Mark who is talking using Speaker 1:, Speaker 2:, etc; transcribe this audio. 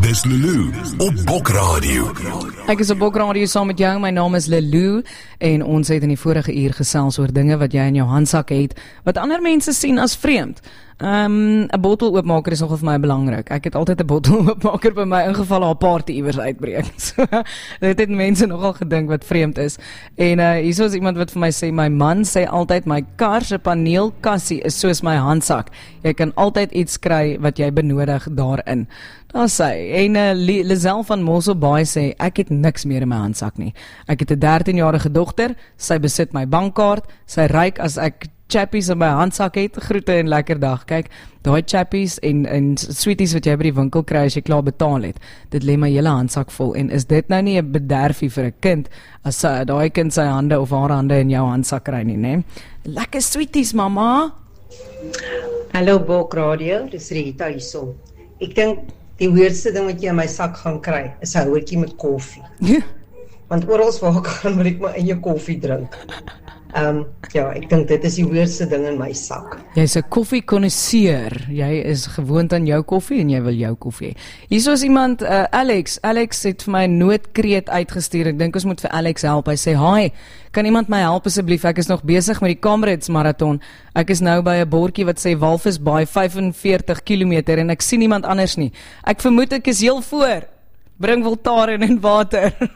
Speaker 1: Dis Lulu op Bokradio.
Speaker 2: Ek is op Bokradio saam met jou, my naam is Lulu en ons het in die vorige uur gesels oor dinge wat jy in jou handsak het, wat ander mense sien as vreemd. 'n bottel oopmaker is nogal vir my belangrik. Ek het altyd 'n bottel oopmaker by my ingeval haar party iewers uitbreek. So, dit het mense nogal gedink wat vreemd is. En hier is iemand wat vir my sê, my man sê altyd, my kar se paneelkassie is soos my handsak. Jy kan altyd iets kry wat jy benodig daarin. Daar sê, en Lizelle van Mosselbaai sê, ek het niks meer in my handsak nie. Ek het 'n 13-jarige dogter, sy besit my bankkaart, sy ryk as ek chappies in my handsak het, groete en lekker dag. Kyk, daai chappies en sweeties wat jy by die winkel kry as jy klaar betaal het, dit lê my hele handsak vol, en is dit nou nie 'n bederfie vir 'n kind, as daai kind sy hande of haar hande in jou handsak kry nie, né? Lekker sweeties, mamma!
Speaker 3: Hallo Bokradio, dis Rita hierso. Ek dink die weirdste ding wat jy in my sak gaan kry, is 'n houertjie met koffie. Want oral waar ek gaan, moet ek my eie koffie drink. Ja, ek dink dit is die weirdste ding in my sak.
Speaker 2: Jy's 'n koffiekonnoisseur. Jy is gewoond aan jou koffie en jy wil jou koffie hê. Hier is iemand, Alex het vir my 'n noodkreet uitgestuur. Ek dink ons moet vir Alex help. Hy sê, "Hi, kan iemand my help asseblief? Ek is nog besig met die Comrades marathon. Ek is nou by 'n bordjie wat sê Walvisbaai 45 km en ek sien niemand anders nie. Ek vermoed ek is heel voor. Bring Voltaren en water."